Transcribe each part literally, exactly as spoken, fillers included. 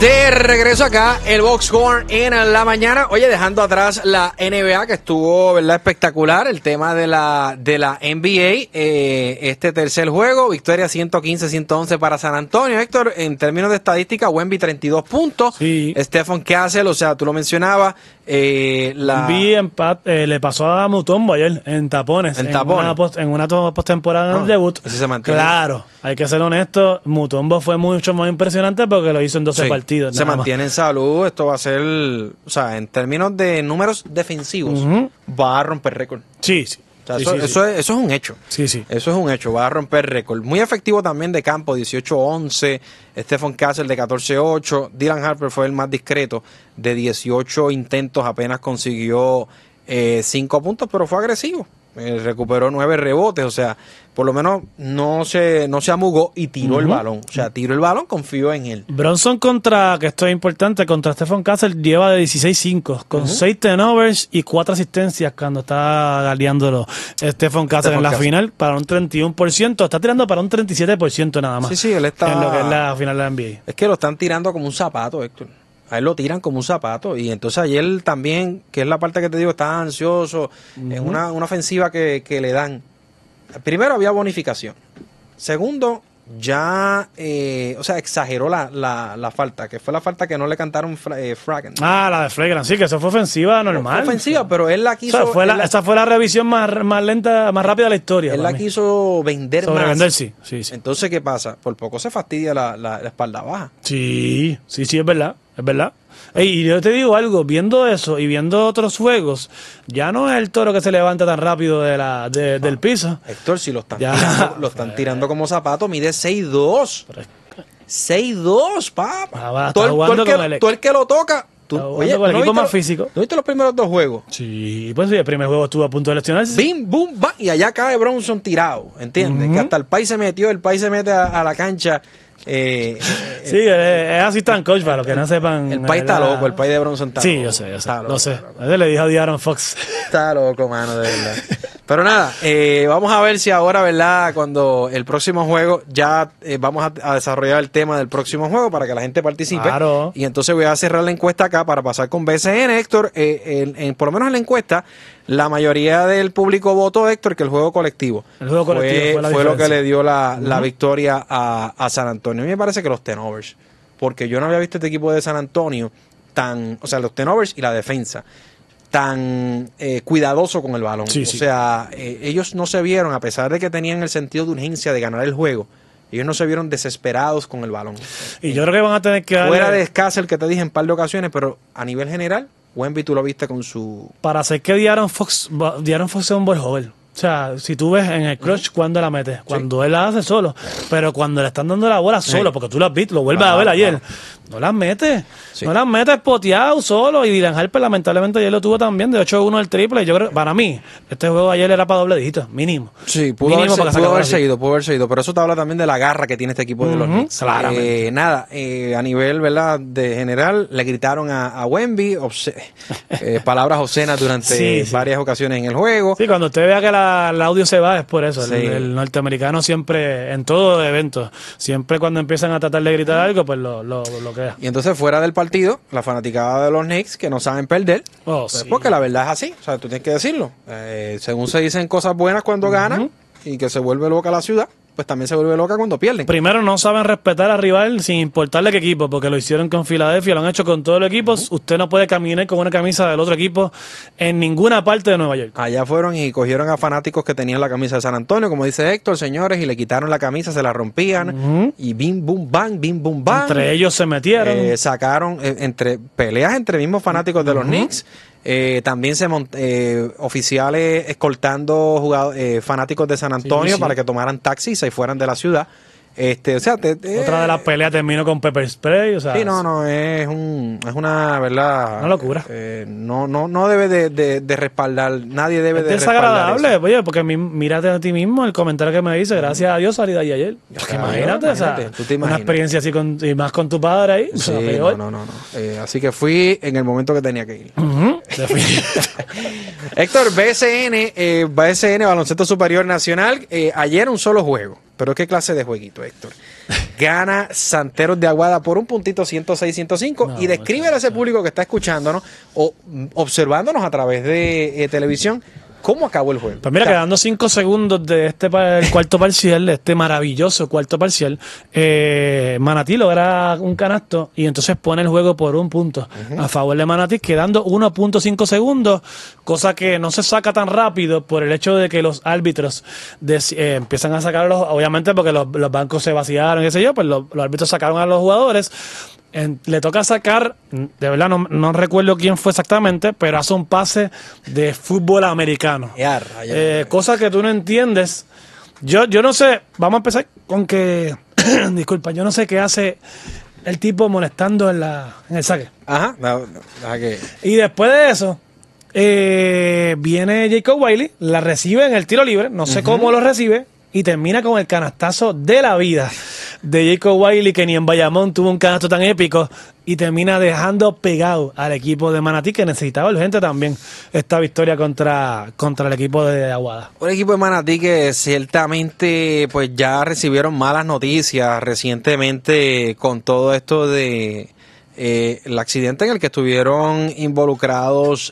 De regreso acá, el Boxhorn en la mañana. Oye, dejando atrás la N B A, que estuvo, ¿verdad?, espectacular. El tema de la de la N B A, eh, este tercer juego, victoria ciento quince a ciento once para San Antonio. Héctor, en términos de estadística, Wemby treinta y dos puntos. Sí. Stephen Castle, o sea, tú lo mencionabas. Eh, la... Wemby empat, eh, le pasó a Mutombo ayer en tapones. En, en tapones. Una post, en una postemporada en No, el debut. así se mantiene. Claro, hay que ser honesto. Mutombo fue mucho más impresionante porque lo hizo en doce Sí, partidos. se mantiene en salud. Esto va a ser, o sea, en términos de números defensivos, uh-huh. va a romper récord. Sí, sí. O sea, sí, eso, sí, eso, sí. Es, eso es un hecho. Sí, sí. Eso es un hecho. Va a romper récord. Muy efectivo también de campo, dieciocho once. Stephen Castle de catorce ocho. Dylan Harper fue el más discreto. De dieciocho intentos apenas consiguió eh, cinco puntos, pero fue agresivo. Eh, recuperó nueve rebotes, o sea, por lo menos no se, no se amugó y tiró uh-huh. el balón. O sea, tiró el balón, confió en él. Bronson contra, que esto es importante, contra Stephen Castle lleva de dieciséis cinco, con uh-huh. seis turnovers y cuatro asistencias cuando está galeándolo Stephen Castle Stephen en la Castle. Final para un treinta y uno por ciento. Está tirando para un treinta y siete por ciento nada más. Sí, sí, él está... En lo que es la final de la N B A. Es que lo están tirando como un zapato, Héctor. A él lo tiran como un zapato. Y entonces ayer también, que es la parte que te digo, estaba ansioso. Uh-huh. En una, una ofensiva que, que le dan. Primero había bonificación. Segundo, ya, eh, o sea, exageró la, la, la falta, que fue la falta que no le cantaron fra, eh, Fragan. Ah, la de Fragan, sí, que eso fue ofensiva normal. Fue ofensiva, pero él la quiso... O sea, fue la, la, esa fue la revisión más, más lenta, más rápida de la historia. Él la mí. quiso vender Sobre más. vender, sí, sí, sí. Entonces, ¿qué pasa? Por poco se fastidia la, la, la espalda baja. Sí, sí, sí, es verdad, es verdad. Ey, y yo te digo algo, viendo eso y viendo otros juegos, ya no es el Toro que se levanta tan rápido de la, de, del piso. Héctor, si lo están, tirando, lo están tirando como zapato, mide seis dos. seis dos, papá. Ah, va, todo, el, todo, el que, el... todo el que lo toca. Tú, oye, con el ¿no equipo viste, más físico. ¿No viste los primeros dos juegos? Sí, pues sí, el primer juego estuvo a punto de lesionarse. Bim, boom, bam, y allá cae Bronson tirado, ¿entiendes? Uh-huh. Que hasta el país se metió, el país se mete a, a la cancha. Eh, sí, eh, es asistant coach para los que no sepan. El país está la... loco, el país de Bronson está sí, loco. yo sé, yo sé, está lo loco, sé. Loco. Le dije a De'Aaron Fox. Está loco, mano, de verdad. Pero nada, eh, vamos a ver si ahora, ¿verdad? Cuando el próximo juego, ya eh, vamos a, a desarrollar el tema del próximo juego para que la gente participe. Claro. Y entonces voy a cerrar la encuesta acá para pasar con B C N, Héctor. Eh, en, en, por lo menos en la encuesta, la mayoría del público votó, Héctor, que el juego colectivo, el juego colectivo fue, fue, la fue lo que le dio la, uh-huh. la victoria a, a San Antonio. A mí me parece que los turnovers, porque yo no había visto este equipo de San Antonio tan, o sea, los turnovers y la defensa, tan eh, cuidadoso con el balón. Sí, o sí. sea, eh, ellos no se vieron, a pesar de que tenían el sentido de urgencia de ganar el juego, ellos no se vieron desesperados con el balón. Y eh, yo creo que van a tener que darle... Fuera de Castle, que te dije en un par de ocasiones, pero a nivel general, Wemby tú lo viste con su... Para hacer que De'Aaron Fox, De'Aaron Fox sea un ball joven. O sea, si tú ves en el clutch uh-huh. cuando la mete, cuando sí. él la hace solo, pero cuando le están dando la bola solo, sí. porque tú lo has visto, lo vuelves ah, a ver ayer, ah. no las mete, sí. no las mete poteado solo. Y Dylan Harper lamentablemente ayer lo tuvo también de ocho uno el triple. Yo creo, para mí, este juego ayer era para doble dígito, mínimo. Sí, pudo mínimo haberse, para pudo haberse ido, pudo haberse ido, pero eso te habla también de la garra que tiene este equipo uh-huh. de los Knicks. Claramente. Eh, nada, eh, a nivel, ¿verdad?, de general, le gritaron a, a Wemby obse- eh, palabras obscenas durante sí, sí. varias ocasiones en el juego. Sí, cuando usted vea que la, el audio se va es por eso. Sí. El, el norteamericano siempre, en todo evento, siempre cuando empiezan a tratar de gritar algo, pues lo, lo, lo bloquea. Y entonces fuera del partido, la fanaticada de los Knicks, que no saben perder, oh, pues sí. porque la verdad es así, o sea, tú tienes que decirlo. Eh, según se dicen cosas buenas cuando uh-huh. ganan y que se vuelve loca la ciudad, pues también se vuelve loca cuando pierden. Primero, no saben respetar al rival sin importarle qué equipo, porque lo hicieron con Filadelfia, lo han hecho con todos los equipos. Uh-huh. Usted no puede caminar con una camisa del otro equipo en ninguna parte de Nueva York. Allá fueron y cogieron a fanáticos que tenían la camisa de San Antonio, como dice Héctor, señores, y le quitaron la camisa, se la rompían, uh-huh. y bim, bum, bang, bim, bum, bang. Entre ellos se metieron. Eh, sacaron eh, entre peleas entre mismos fanáticos de los uh-huh. Knicks. Eh, también se mont- eh, oficiales escoltando jugado- eh, fanáticos de San Antonio sí, sí. para que tomaran taxis y se fueran de la ciudad. Este, o sea, te, te, otra de las peleas terminó con pepper spray, o sea, sí, no, no, es un, es una verdad, una locura. Eh, no, no, no debe de, de, de respaldar, nadie debe es de respaldar desagradable, oye, porque mi, mírate a ti mismo el comentario que me dice, gracias a Dios salí de ahí ayer. Claro, imagínate, o sea, tú te una experiencia así con, y más con tu padre ahí. Sí, o sea, no, no, no, no. Eh, así que fui en el momento que tenía que ir. Uh-huh. Héctor, B S N, eh, B S N, Baloncesto Superior Nacional, eh, ayer un solo juego. Pero ¿qué clase de jueguito, Héctor? Gana Santeros de Aguada por un puntito ciento seis ciento cinco no, y describe a ese público que está escuchándonos o observándonos a través de eh, televisión. ¿Cómo acabó el juego? Pues mira, quedando cinco segundos de este el cuarto parcial, de este maravilloso cuarto parcial, eh, Manatí logra un canasto y entonces pone el juego por un punto uh-huh. a favor de Manatí, quedando uno punto cinco segundos, cosa que no se saca tan rápido por el hecho de que los árbitros de, eh, empiezan a sacarlos, obviamente porque los, los bancos se vaciaron, qué sé yo, pues los, los árbitros sacaron a los jugadores. En, le toca sacar, de verdad no, no recuerdo quién fue exactamente, pero hace un pase de fútbol americano. Ya, raya, eh, cosa que tú no entiendes. Yo, yo no sé, vamos a empezar con que, disculpa, yo no sé qué hace el tipo molestando en, la, en el saque. Ajá, no, no, okay. Y después de eso, eh, viene Jacob Wiley, la recibe en el tiro libre, no sé uh-huh. cómo lo recibe, y termina con el canastazo de la vida de Jacob Wiley, que ni en Bayamón tuvo un canasto tan épico, y termina dejando pegado al equipo de Manatí, que necesitaba urgente también esta victoria contra, contra el equipo de Aguada. Un equipo de Manatí que ciertamente pues ya recibieron malas noticias recientemente con todo esto de Eh, el accidente en el que estuvieron involucrados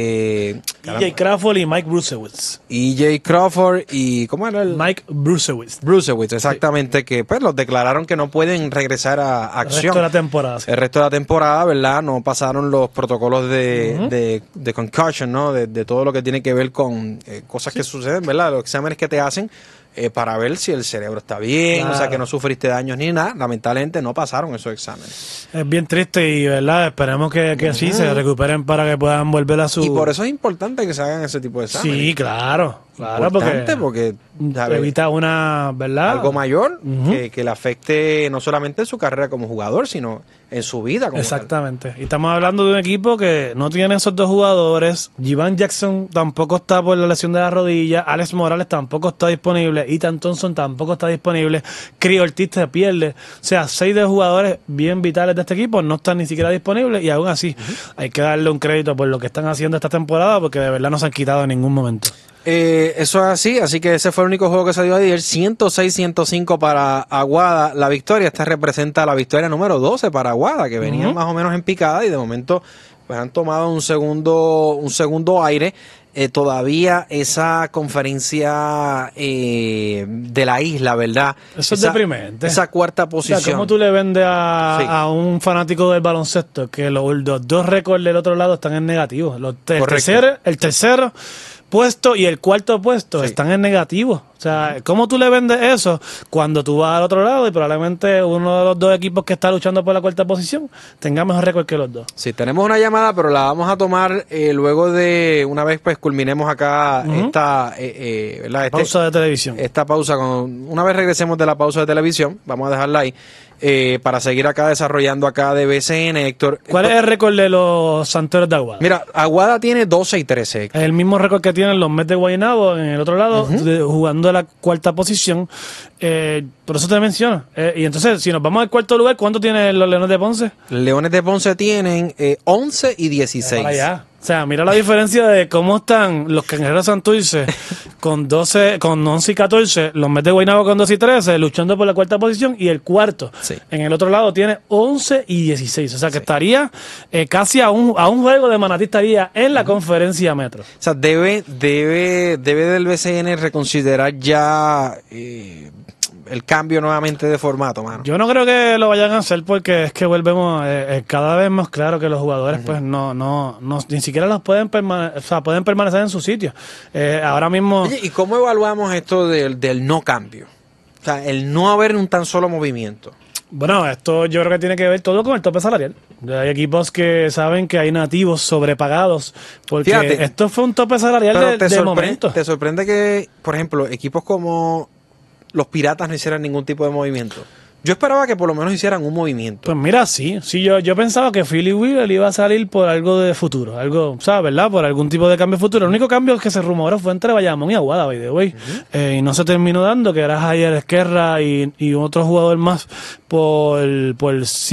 eh, E J Crawford y Mike Brusewitz. E J Crawford y ¿cómo era el? Mike Brusewitz. Brusewitz, exactamente, sí. Que pues los declararon que no pueden regresar a, a acción. El resto de la temporada. Sí. El resto de la temporada, ¿verdad? No pasaron los protocolos de, uh-huh. de, de concussion, ¿no? De, de todo lo que tiene que ver con eh, cosas sí. que suceden, ¿verdad? Los exámenes que te hacen. Eh, para ver si el cerebro está bien, claro. O sea, que no sufriste daños ni nada. Lamentablemente no pasaron esos exámenes. Es bien triste y, ¿verdad? Esperemos que, que uh-huh. sí se recuperen para que puedan volver a su... Y por eso es importante que se hagan ese tipo de exámenes. Sí, claro. Claro, importante porque, porque evita una, ¿verdad? Algo mayor uh-huh. que, que le afecte no solamente en su carrera como jugador, sino en su vida como Exactamente. Tal. Y estamos hablando de un equipo que no tiene esos dos jugadores. Jivan Jackson tampoco está por la lesión de la rodilla. Alex Morales tampoco está disponible. Ethan Thompson tampoco está disponible. Crio Ortiz se pierde. O sea, seis de jugadores bien vitales de este equipo no están ni siquiera disponibles y aún así uh-huh. hay que darle un crédito por lo que están haciendo esta temporada porque de verdad no se han quitado en ningún momento. Eh, eso es así, así que ese fue el único juego que se dio ayer, ciento seis a ciento cinco para Aguada, la victoria. Esta representa la victoria número doce para Aguada, que venían uh-huh. más o menos en picada y de momento pues han tomado un segundo un segundo aire. Eh, todavía esa conferencia eh, de la isla, ¿verdad? Eso esa, es deprimente. Esa cuarta posición. O sea, ¿cómo tú le vendes a, sí. a un fanático del baloncesto que los, los dos récords del otro lado están en negativo? Los, el, tercer, el tercero puesto y el cuarto puesto sí. están en negativo. O sea, ¿cómo tú le vendes eso cuando tú vas al otro lado y probablemente uno de los dos equipos que está luchando por la cuarta posición tenga mejor récord que los dos? Sí, tenemos una llamada, pero la vamos a tomar eh, luego de una vez pues culminemos acá uh-huh. esta eh, eh, ¿verdad? Este, pausa de televisión. Esta pausa, con, una vez regresemos de la pausa de televisión, vamos a dejarla ahí. Eh, para seguir acá desarrollando acá de B S N, Héctor. ¿Cuál es el récord de los Santeros de Aguada? Mira, Aguada tiene doce y trece. Héctor. El mismo récord que tienen los Mets de Guaynabo en el otro lado, uh-huh. de, jugando la cuarta posición. Eh, por eso te menciono. Eh, y entonces, si nos vamos al cuarto lugar, ¿cuánto tienen los Leones de Ponce? Los Leones de Ponce tienen eh, once y dieciséis. Para allá. O sea, mira la diferencia de cómo están los Cangrejeros Santurce con doce, con once y catorce, los Mets de Guaynabo con doce y trece, luchando por la cuarta posición, y el cuarto, sí. en el otro lado, tiene once y dieciséis. O sea, que sí. estaría eh, casi a un, a un juego de Manatí, estaría en la uh-huh. conferencia metro. O sea, debe, debe, debe del B C N reconsiderar ya eh, el cambio nuevamente de formato, mano. Yo no creo que lo vayan a hacer porque es que volvemos eh, eh, cada vez más claro que los jugadores uh-huh. pues no, no, no, ni siquiera los pueden permanecer, o sea, pueden permanecer en su sitio. Eh, ahora mismo. Oye, ¿y cómo evaluamos esto del, del no cambio? O sea, el no haber un tan solo movimiento. Bueno, esto yo creo que tiene que ver todo con el tope salarial. Hay equipos que saben que hay nativos sobrepagados porque Fíjate, esto fue un tope salarial de, de momento. ¿Te sorprende que, por ejemplo, equipos como los Piratas no hicieran ningún tipo de movimiento? Yo esperaba que por lo menos hicieran un movimiento. Pues mira, sí, sí yo, yo pensaba que Philly Wheeler iba a salir por algo de futuro, algo, ¿sabes? ¿Verdad? Por algún tipo de cambio futuro. El único cambio que se rumoró fue entre Bayamón y Aguada, by the way. Uh-huh. Eh, y no se terminó dando, que era Javier Esquerra y, y otro jugador más por, por Ziegler,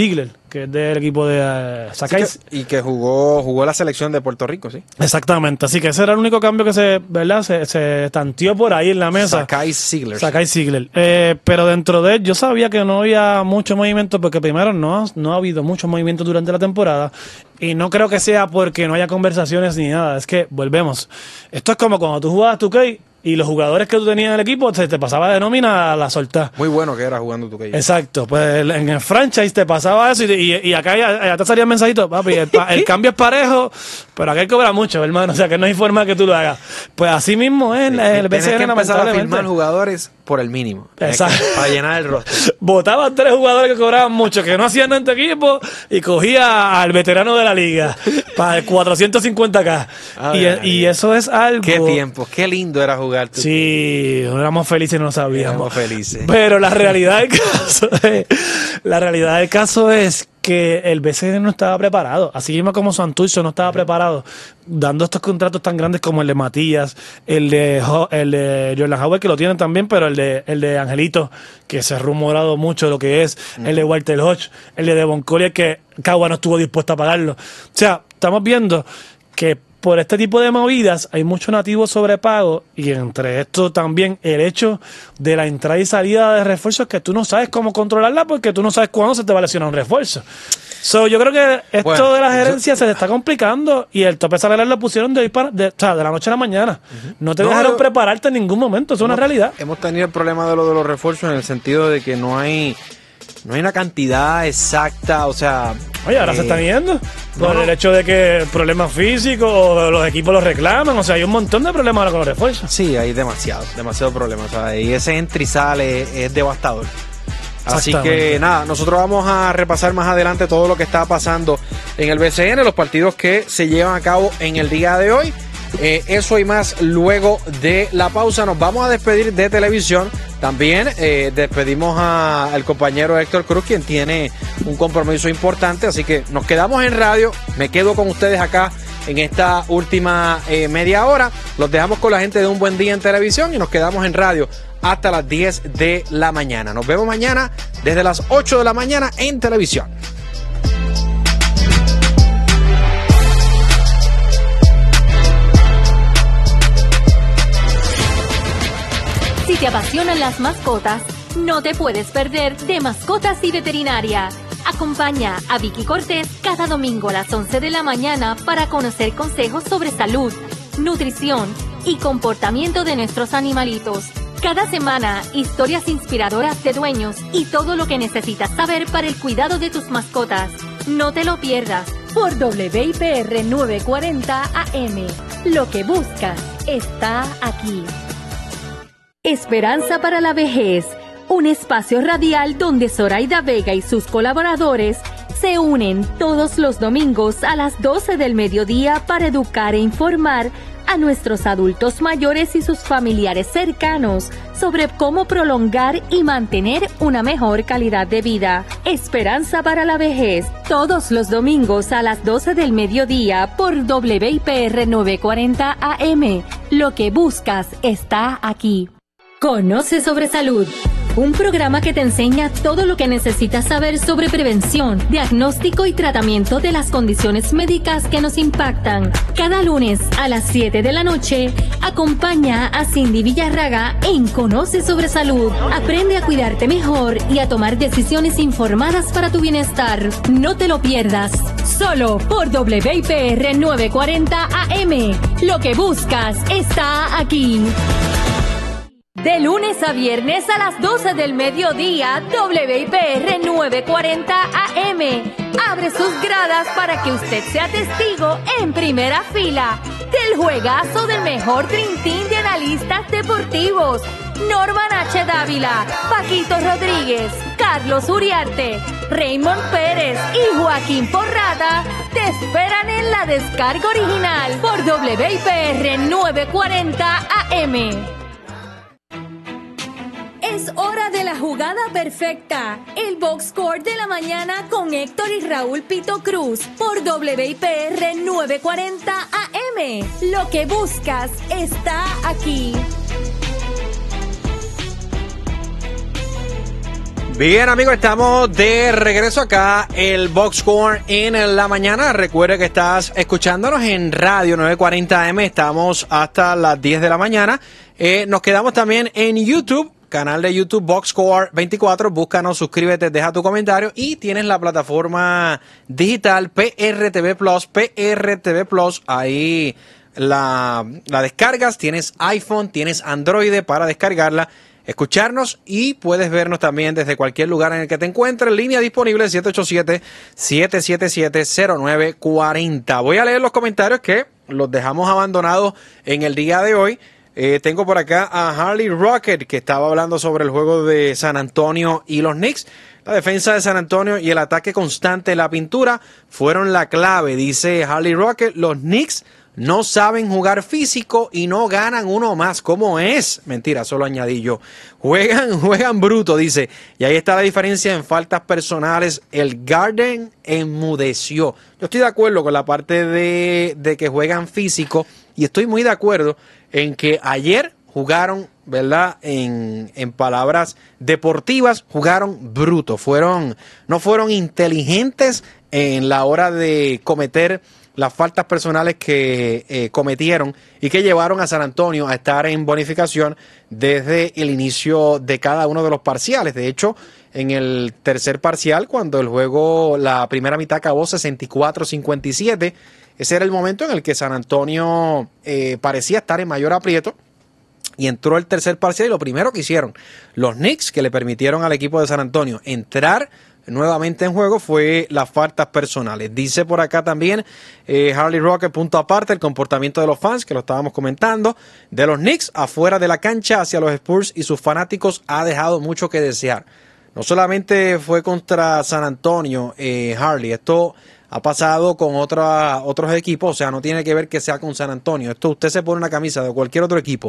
que es del equipo de uh, Sakai. Sí que, y que jugó jugó la selección de Puerto Rico, sí. Exactamente, así que ese era el único cambio que se, ¿verdad? Se, se tanteó por ahí en la mesa. Sakai Ziegler. Sakai Ziegler. Eh, pero dentro de él, yo sabía que no había mucho movimiento, porque primero no, no ha habido mucho movimiento durante la temporada, y no creo que sea porque no haya conversaciones ni nada. Es que, volvemos, esto es como cuando tú jugabas tu K y los jugadores que tú tenías en el equipo se te pasaba de nómina a la soltar. Muy bueno que era jugando tu K. Exacto, pues en el franchise te pasaba eso y, y, y acá ya, ya te salía el mensajito, papi, el, el cambio es parejo, pero acá hay que cobrar mucho, hermano, o sea que no hay forma que tú lo hagas. Pues así mismo es, sí, el B C N que empezar a firmar jugadores por el mínimo. Exacto. Que, para llenar el roster. Votaban tres jugadores que cobraban mucho, que no hacían en tu equipo, y cogía al veterano de la liga para el cuatrocientos cincuenta K. Ah, y, ay, y eso es algo... Qué tiempo, qué lindo era jugar. Tu sí, tiempo. Éramos felices y no lo sabíamos. Éramos felices. Pero la realidad del caso es, la realidad del caso es que el B C N no estaba preparado, así mismo como Santurce no estaba preparado, dando estos contratos tan grandes como el de Matías, el de el de Jordan Howard, que lo tienen también, pero el de el de Angelito, que se ha rumorado mucho lo que es, uh-huh. el de Walter Hodge, el de Devon Collier, que Cagua no estuvo dispuesto a pagarlo. O sea, estamos viendo que por este tipo de movidas hay mucho nativo sobrepago, y entre esto también el hecho de la entrada y salida de refuerzos que tú no sabes cómo controlarla, porque tú no sabes cuándo se te va a lesionar un refuerzo. So, yo creo que esto bueno, de la gerencia yo... se te está complicando, y el tope salarial lo pusieron de, para, de, o sea, de la noche a la mañana. Uh-huh. No te no, dejaron yo... prepararte en ningún momento, es una hemos, realidad. Hemos tenido el problema de lo de los refuerzos en el sentido de que no hay no hay una cantidad exacta, o sea... Oye, ahora eh, se están yendo por no, el hecho de que problemas físicos o los equipos los reclaman, o sea, hay un montón de problemas ahora con los refuerzos. Sí, hay demasiados, demasiados problemas, o sea, y ese entra y sale es, es devastador. Así que nada, nosotros vamos a repasar más adelante todo lo que está pasando en el B C N, los partidos que se llevan a cabo en el día de hoy. Eh, eso y más luego de la pausa. Nos vamos a despedir de televisión. También eh, despedimos a, al compañero Héctor Cruz, quien tiene un compromiso importante. Así que nos quedamos en radio. Me quedo con ustedes acá en esta última eh, media hora. Los dejamos con la gente de Un Buen Día en Televisión y nos quedamos en radio hasta las diez de la mañana. Nos vemos mañana desde las ocho de la mañana en televisión. Si te apasionan las mascotas, no te puedes perder de Mascotas y Veterinaria. Acompaña a Vicky Cortés cada domingo a las once de la mañana para conocer consejos sobre salud, nutrición y comportamiento de nuestros animalitos. Cada semana, historias inspiradoras de dueños y todo lo que necesitas saber para el cuidado de tus mascotas. No te lo pierdas por W I P R novecientos cuarenta A M. Lo que buscas está aquí. Esperanza para la Vejez, un espacio radial donde Zoraida Vega y sus colaboradores se unen todos los domingos a las doce del mediodía para educar e informar a nuestros adultos mayores y sus familiares cercanos sobre cómo prolongar y mantener una mejor calidad de vida. Esperanza para la Vejez, todos los domingos a las doce del mediodía por W I P R novecientos cuarenta A M. Lo que buscas está aquí. Conoce sobre salud, un programa que te enseña todo lo que necesitas saber sobre prevención, diagnóstico y tratamiento de las condiciones médicas que nos impactan. Cada lunes a las siete de la noche, acompaña a Cindy Villarraga en Conoce sobre Salud. Aprende a cuidarte mejor y a tomar decisiones informadas para tu bienestar. No te lo pierdas, solo por W I P R novecientos cuarenta A M. Lo que buscas está aquí. De lunes a viernes a las doce del mediodía, W I P R novecientos cuarenta A M abre sus gradas para que usted sea testigo en primera fila del juegazo del mejor Dream Team de analistas deportivos. Norman H. Dávila, Paquito Rodríguez, Carlos Uriarte, Raymond Pérez y Joaquín Porrata te esperan en la descarga original por W I P R novecientos cuarenta A M. Es hora de la jugada perfecta. El Box Score de la mañana con Héctor y Raúl Pito Cruz por W I P R novecientos cuarenta A M. Lo que buscas está aquí. Bien, amigos, estamos de regreso acá, el Box Score en la mañana. Recuerda que estás escuchándonos en Radio nueve cuarenta eme, estamos hasta las diez de la mañana. Eh, nos quedamos también en YouTube, canal de YouTube Box Score veinticuatro. Búscanos, suscríbete, deja tu comentario y tienes la plataforma digital P R T V Plus, P R T V Plus, ahí la, la descargas. Tienes iPhone, tienes Android para descargarla, escucharnos y puedes vernos también desde cualquier lugar en el que te encuentres. Línea disponible siete ocho siete, siete siete siete, cero nueve cuatro cero. Voy a leer los comentarios que los dejamos abandonados en el día de hoy. Eh, tengo por acá a Harley Rocket, que estaba hablando sobre el juego de San Antonio y los Knicks. La defensa de San Antonio y el ataque constante de la pintura fueron la clave, dice Harley Rocket. Los Knicks no saben jugar físico y no ganan uno más. ¿Cómo es? Mentira, solo añadí yo. Juegan, juegan bruto, dice. Y ahí está la diferencia en faltas personales. El Garden enmudeció. Yo estoy de acuerdo con la parte de, de que juegan físico. Y estoy muy de acuerdo en que ayer jugaron, ¿verdad? En, en palabras deportivas, jugaron bruto. Fueron, no fueron inteligentes en la hora de cometer las faltas personales que eh, cometieron y que llevaron a San Antonio a estar en bonificación desde el inicio de cada uno de los parciales. De hecho, en el tercer parcial, cuando el juego, la primera mitad acabó sesenta y cuatro a cincuenta y siete, ese era el momento en el que San Antonio eh, parecía estar en mayor aprieto. Y entró el tercer parcial y lo primero que hicieron los Knicks, que le permitieron al equipo de San Antonio entrar nuevamente en juego, fue las faltas personales. Dice por acá también eh, Harley Rocket, punto aparte, el comportamiento de los fans, que lo estábamos comentando, de los Knicks afuera de la cancha hacia los Spurs y sus fanáticos ha dejado mucho que desear. No solamente fue contra San Antonio, eh, Harley, esto ha pasado con otra, otros equipos, o sea, no tiene que ver que sea con San Antonio. Esto usted se pone una camisa de cualquier otro equipo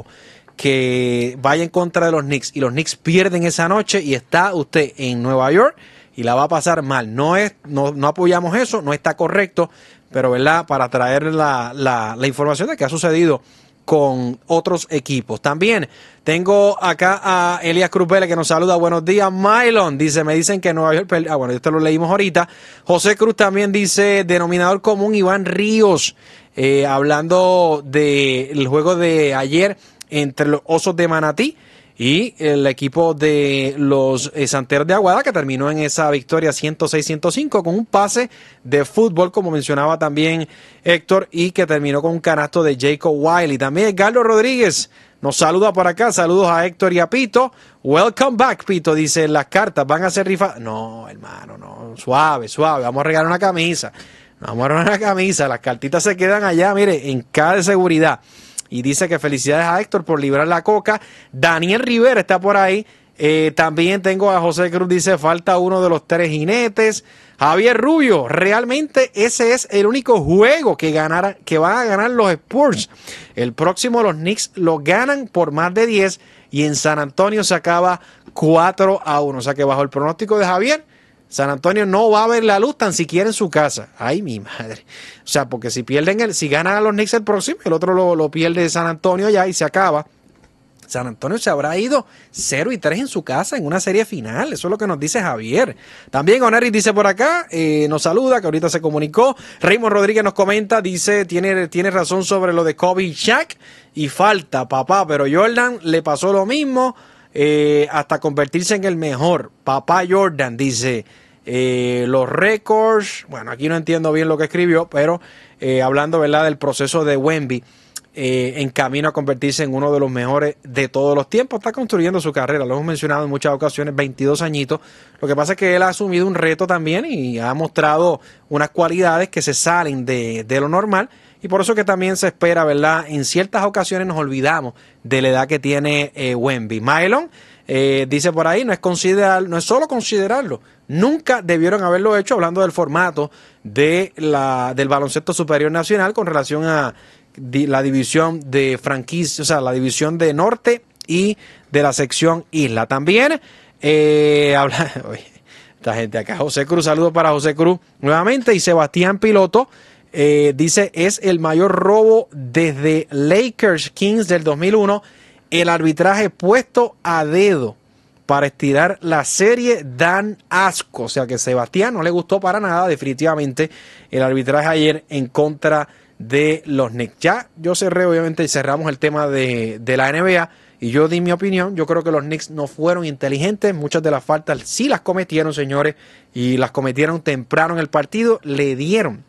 que vaya en contra de los Knicks y los Knicks pierden esa noche y está usted en Nueva York y la va a pasar mal. No es, no, no apoyamos eso, no está correcto, pero ¿verdad? Para traer la, la, la información de que ha sucedido con otros equipos. También tengo acá a Elías Cruz Vélez que nos saluda. Buenos días, Mylon. Dice, me dicen que Nueva York perdió. Ah, bueno, esto lo leímos ahorita. José Cruz también dice, denominador común, Iván Ríos, eh, hablando del juego de ayer entre los Osos de Manatí y el equipo de los eh, Santeros de Aguada, que terminó en esa victoria ciento seis a ciento cinco con un pase de fútbol, como mencionaba también Héctor, y que terminó con un canasto de Jacob Wiley. También Carlos Rodríguez nos saluda por acá. Saludos a Héctor y a Pito. Welcome back, Pito. Dice, las cartas van a ser rifadas. No, hermano, no. Suave, suave. Vamos a regalar una camisa. Vamos a regalar una camisa. Las cartitas se quedan allá, mire, en cada de seguridad. Y dice que felicidades a Héctor por librar la coca. Daniel Rivera está por ahí. Eh, también tengo a José Cruz, dice, falta uno de los tres jinetes. Javier Rubio, realmente ese es el único juego que, ganara, que van a ganar los Spurs. El próximo los Knicks lo ganan por más de diez y en San Antonio se acaba cuatro a uno. O sea que bajo el pronóstico de Javier, San Antonio no va a ver la luz tan siquiera en su casa. Ay, mi madre. O sea, porque si pierden el, si ganan a los Knicks el próximo, el otro lo, lo pierde San Antonio ya y se acaba. San Antonio se habrá ido cero y tres en su casa en una serie final. Eso es lo que nos dice Javier. También Oneris dice por acá, eh, nos saluda, que ahorita se comunicó. Raymond Rodríguez nos comenta, dice, tiene, tiene razón sobre lo de Kobe y Shaq. Y falta, papá, pero Jordan le pasó lo mismo. Eh, hasta convertirse en el mejor. Papá Jordan, dice, eh, los récords, bueno, aquí no entiendo bien lo que escribió, pero eh, hablando, ¿verdad?, del proceso de Wemby, eh, en camino a convertirse en uno de los mejores de todos los tiempos. Está construyendo su carrera, lo hemos mencionado en muchas ocasiones, veintidós añitos. Lo que pasa es que él ha asumido un reto también y ha mostrado unas cualidades que se salen de, de lo normal. Y por eso que también se espera, ¿verdad? En ciertas ocasiones nos olvidamos de la edad que tiene eh, Wemby. Mylon eh, dice por ahí, no es considerar, no es solo considerarlo, nunca debieron haberlo hecho, hablando del formato de la, del baloncesto superior nacional con relación a di, la división de franquicia, o sea, la división de norte y de la sección isla. También eh, habla, oye, esta gente acá, José Cruz, saludos para José Cruz nuevamente, y Sebastián Piloto. Eh, dice, es el mayor robo desde Lakers Kings del dos mil uno, el arbitraje puesto a dedo para estirar la serie dan asco. O sea que Sebastián no le gustó para nada definitivamente el arbitraje ayer en contra de los Knicks. Ya yo cerré, obviamente, y cerramos el tema de, de la N B A y yo di mi opinión. Yo creo que los Knicks no fueron inteligentes. Muchas de las faltas sí las cometieron, señores, y las cometieron temprano en el partido. Le dieron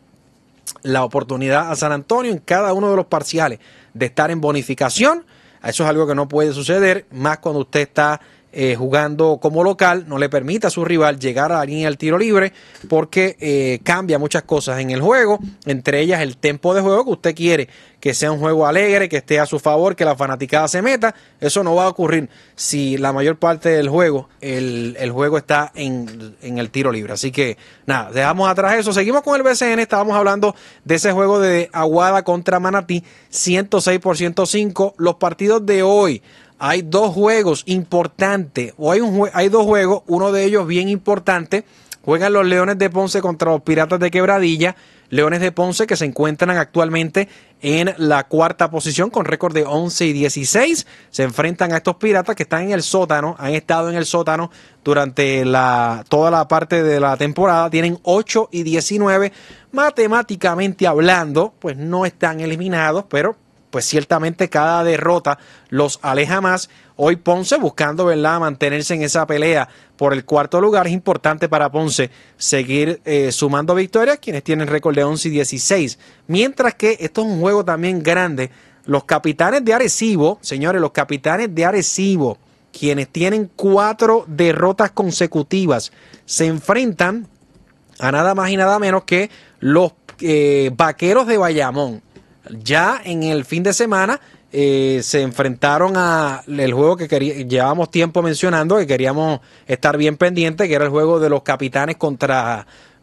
la oportunidad a San Antonio en cada uno de los parciales de estar en bonificación. Eso es algo que no puede suceder, más cuando usted está Eh, jugando como local, no le permite a su rival llegar a la línea del tiro libre, porque eh, cambia muchas cosas en el juego, entre ellas el tempo de juego, que usted quiere que sea un juego alegre, que esté a su favor, que la fanaticada se meta. Eso no va a ocurrir si la mayor parte del juego el, el juego está en, en el tiro libre. Así que nada, dejamos atrás eso, seguimos con el B C N. Estábamos hablando de ese juego de Aguada contra Manatí, ciento seis por ciento cinco. Los partidos de hoy, hay dos juegos importantes, o hay, un jue- hay dos juegos, uno de ellos bien importante. Juegan los Leones de Ponce contra los Piratas de Quebradilla. Leones de Ponce que se encuentran actualmente en la cuarta posición con récord de once y dieciséis. Se enfrentan a estos Piratas que están en el sótano, han estado en el sótano durante la, toda la parte de la temporada. Tienen ocho y diecinueve. Matemáticamente hablando, pues no están eliminados, pero pues ciertamente cada derrota los aleja más. Hoy Ponce buscando, ¿verdad?, mantenerse en esa pelea por el cuarto lugar. Es importante para Ponce seguir eh, sumando victorias, quienes tienen récord de once y dieciséis. Mientras que esto es un juego también grande. Los Capitanes de Arecibo, señores, los Capitanes de Arecibo, quienes tienen cuatro derrotas consecutivas, se enfrentan a nada más y nada menos que los eh, Vaqueros de Bayamón. Ya en el fin de semana eh, se enfrentaron a el juego que quería, llevábamos tiempo mencionando, que queríamos estar bien pendientes, que era el juego de los Capitanes contra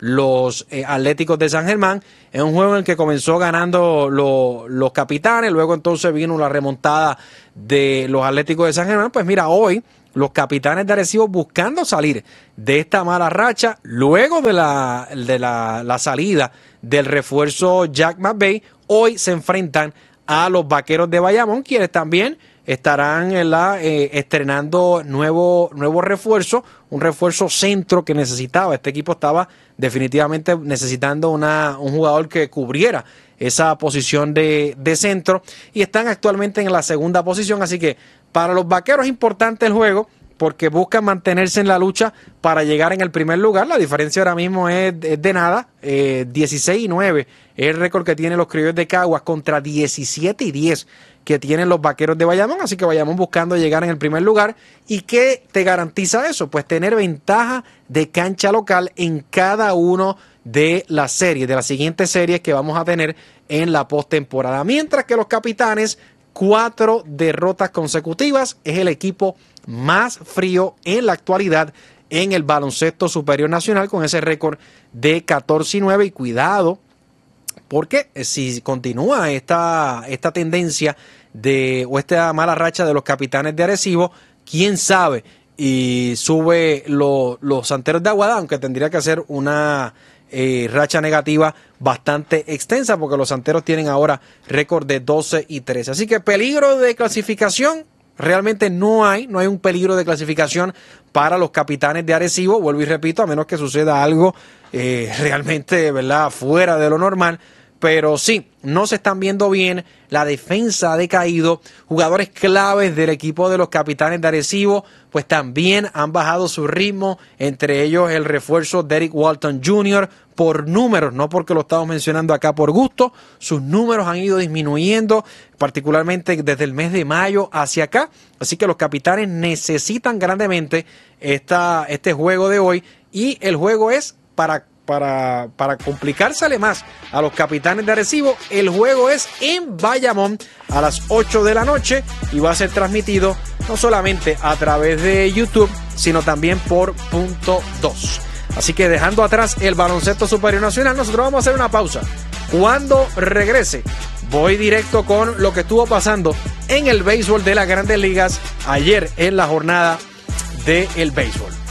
los eh, Atléticos de San Germán. Es un juego en el que comenzó ganando lo, los Capitanes, luego entonces vino la remontada de los Atléticos de San Germán. Pues mira, hoy los Capitanes de Arecibo buscando salir de esta mala racha, luego de la, de la, la salida del refuerzo Jack McVay. Hoy se enfrentan a los Vaqueros de Bayamón, quienes también estarán en la, eh, estrenando nuevo, nuevo refuerzo, un refuerzo centro que necesitaba. Este equipo estaba definitivamente necesitando una, un jugador que cubriera esa posición de, de centro, y están actualmente en la segunda posición. Así que para los Vaqueros es importante el juego, porque buscan mantenerse en la lucha para llegar en el primer lugar. La diferencia ahora mismo es, es de nada, eh, dieciséis y nueve es el récord que tienen los Criollos de Caguas contra diecisiete y diez que tienen los Vaqueros de Bayamón. Así que Bayamón buscando llegar en el primer lugar. ¿Y qué te garantiza eso? Pues tener ventaja de cancha local en cada uno de las series, de las siguientes series que vamos a tener en la postemporada. Mientras que los Capitanes, cuatro derrotas consecutivas, es el equipo más frío en la actualidad en el baloncesto superior nacional, con ese récord de catorce y nueve. Y cuidado, porque si continúa esta, esta tendencia de, o esta mala racha de los Capitanes de Arecibo, quién sabe, y sube lo, los Santeros de Aguada, aunque tendría que hacer una eh, racha negativa bastante extensa, porque los Santeros tienen ahora récord de doce y trece. Así que peligro de clasificación realmente no hay, no hay un peligro de clasificación para los Capitanes de Arecibo. Vuelvo y repito, a menos que suceda algo eh, realmente, ¿verdad?, fuera de lo normal. Pero sí, no se están viendo bien, la defensa ha decaído, jugadores claves del equipo de los Capitanes de Arecibo pues también han bajado su ritmo, entre ellos el refuerzo Derek Walton junior Por números, no porque lo estamos mencionando acá por gusto, sus números han ido disminuyendo, particularmente desde el mes de mayo hacia acá. Así que los Capitanes necesitan grandemente esta, este juego de hoy, y el juego es para Para, para complicársele más a los Capitanes de Arecibo. El juego es en Bayamón a las ocho de la noche y va a ser transmitido no solamente a través de YouTube, sino también por Punto dos. Así que dejando atrás el baloncesto superior nacional, nosotros vamos a hacer una pausa. Cuando regrese, voy directo con lo que estuvo pasando en el béisbol de las Grandes Ligas ayer en la jornada del béisbol.